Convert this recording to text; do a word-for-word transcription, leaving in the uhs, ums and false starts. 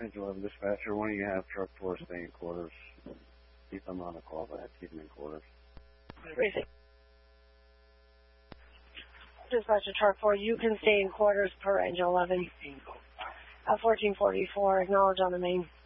Angel eleven dispatcher, when you have truck four stay in quarters, keep them on the call, but keep them in quarters. Dispatcher truck four, you can stay in quarters per Angel eleven. At fourteen forty-four, acknowledge on the main.